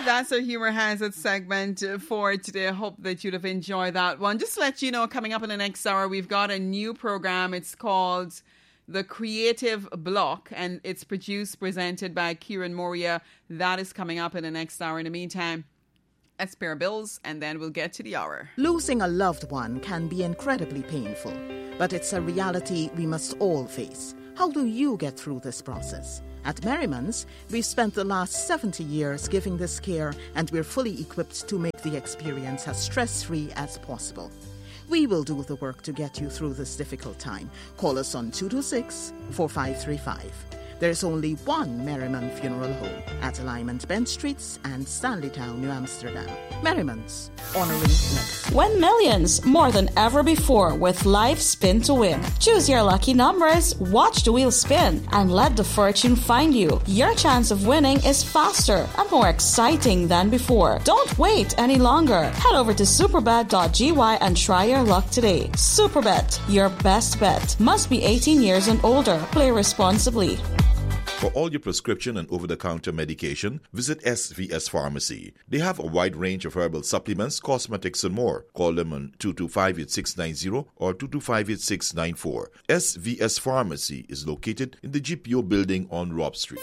That's our Humor Hazard segment for today. I hope that you'd have enjoyed that one. Just to let you know, coming up in the next hour, we've got a new program. It's called The Creative Block, and it's presented by Kieran Moria. That is coming up in the next hour. In the meantime, let's pay our bills, and then we'll get to the hour. Losing a loved one can be incredibly painful, but it's a reality we must all face. How do you get through this process? At Merriman's, we've spent the last 70 years giving this care, and we're fully equipped to make the experience as stress-free as possible. We will do the work to get you through this difficult time. Call us on 226-4535. There's only one Merriman Funeral Home at Alignment Bench Streets and Stanleytown, New Amsterdam. Merriman's, honoring legacy. Win millions more than ever before with Live Spin to Win. Choose your lucky numbers, watch the wheel spin, and let the fortune find you. Your chance of winning is faster and more exciting than before. Don't wait any longer. Head over to superbet.gy and try your luck today. Superbet, your best bet. Must be 18 years and older. Play responsibly. For all your prescription and over-the-counter medication, visit SVS Pharmacy. They have a wide range of herbal supplements, cosmetics, and more. Call them on 225-8690 or 225-8694. SVS Pharmacy is located in the GPO building on Robb Street.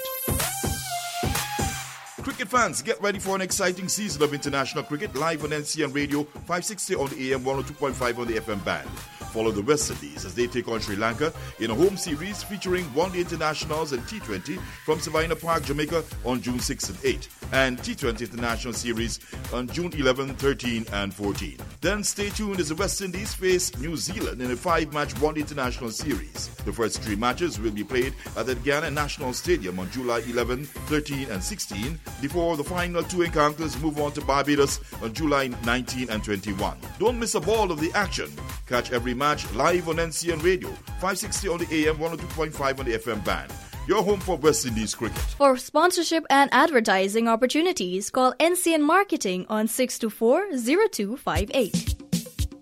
Cricket fans, get ready for an exciting season of international cricket live on NCN Radio, 560 on the AM, 102.5 on the FM band. Follow the West Indies as they take on Sri Lanka in a home series featuring one-day internationals and T20 from Savannah Park, Jamaica on June 6 and 8, and T20 International Series on June 11, 13, and 14. Then stay tuned as the West Indies face New Zealand in a 5-match one-day international series. The first 3 matches will be played at the Guyana National Stadium on July 11, 13, and 16, before the final 2 encounters move on to Barbados on July 19 and 21. Don't miss a ball of the action. Catch every match live on NCN Radio, 560 on the AM, 102.5 on the FM band. Your home for West Indies cricket. For sponsorship and advertising opportunities, call NCN Marketing on 624-0258.